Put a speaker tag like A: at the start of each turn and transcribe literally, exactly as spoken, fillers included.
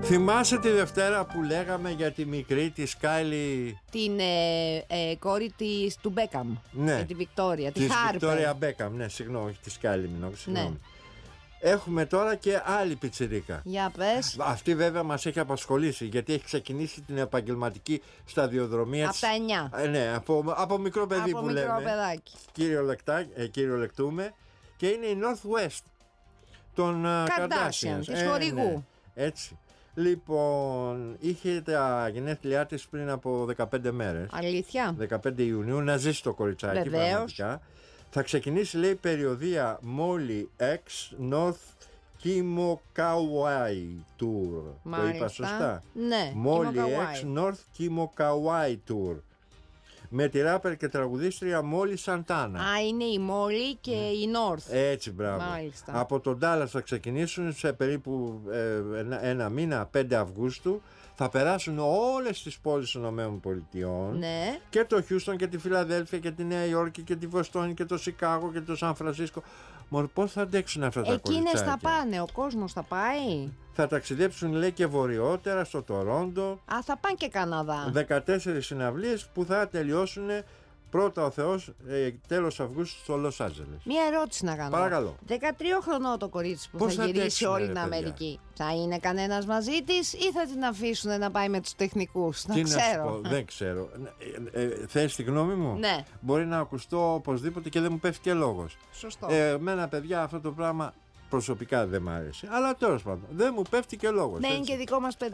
A: Θυμάσαι τη Δευτέρα που λέγαμε για τη μικρή τη Σκάιλι?
B: Την ε, ε, κόρη της του Μπέκαμ.
A: Ναι.
B: Με τη Βικτόρια. Τη
A: Της
B: Χάρπερ.
A: Βικτόρια Μπέκαμ, ναι, συγγνώμη, όχι τη Σκάιλι, μην συγγνώμη.
B: Ναι.
A: Έχουμε τώρα και άλλη πιτσιρίκα.
B: Για πες.
A: Αυτή βέβαια μας έχει απασχολήσει, γιατί έχει ξεκινήσει την επαγγελματική σταδιοδρομία
B: Από
A: της.
B: τα εννιά.
A: Ε, ναι, από, από μικρό παιδί
B: Από
A: που
B: μικρό
A: λέμε.
B: παιδάκι.
A: Κυριολεκτά, ε, κυριολεκτούμε. Και είναι η Northwest των uh,
B: Kardashian, της χορηγού.
A: Ναι, έτσι. Λοιπόν, είχε τα γενέθλιά της πριν από δεκαπέντε μέρες.
B: Αλήθεια.
A: δεκαπέντε Ιουνίου, να ζήσει το κοριτσάκι.
B: Βεβαίως.
A: Πραγματικά. Θα ξεκινήσει, λέει, περιοδία Molly X North Kimo-Kauai Tour.
B: Μάλιστα.
A: Το είπα σωστά?
B: Ναι.
A: Molly
B: Kimo-Kauai.
A: X North Kimo-Kauai Tour. Με τη ράπερ και τραγουδίστρια Molly Santana.
B: Α, είναι η Molly και η North.
A: Έτσι, μπράβο.
B: Μάλιστα.
A: Από τον Dallas θα ξεκινήσουν σε περίπου ε, ένα, ένα μήνα, πέντε Αυγούστου. Θα περάσουν όλες τις πόλεις των ΗΠΑ.
B: Ναι.
A: Και το Χιούστον και τη Φιλαδέλφια και τη Νέα Υόρκη και τη Βοστόνη και το Σικάγο και το Σαν Φρανσίσκο. Μόνο πώς θα αντέξουν αυτά τα κοριτσάκια?
B: Εκείνες θα πάνε, ο κόσμος θα πάει.
A: Θα ταξιδέψουν, λέει, και βορειότερα στο Τορόντο.
B: Α, θα πάνε και Καναδά.
A: δεκατέσσερις συναυλίες που θα τελειώσουν πρώτα ο Θεός, ε, τέλος Αυγούστου στο Λος Άντζελες.
B: Μία ερώτηση να κάνω.
A: Παρακαλώ.
B: δεκατρία χρονών το κορίτσι που
A: Πώς
B: θα
A: θα
B: γυρίσει
A: αντέξουνε,
B: όλη
A: ρε,
B: την
A: παιδιά?
B: Αμερική. Θα είναι κανένας μαζί της ή θα την αφήσουν να πάει με τους τεχνικούς? Να
A: Τι να σου
B: ξέρω.
A: πω, δεν ξέρω. Ε, ε, θες τη γνώμη μου?
B: Ναι.
A: Μπορεί να ακουστώ οπωσδήποτε και δεν μου πέφτει και λόγος.
B: Σωστό.
A: Ε, εμένα, παιδιά, αυτό το πράγμα προσωπικά δεν μ' άρεσε. Αλλά τέλος πάντων, δεν μου πέφτει και λόγος.
B: Ναι, είναι
A: έτσι.
B: και δικό μας παιδί.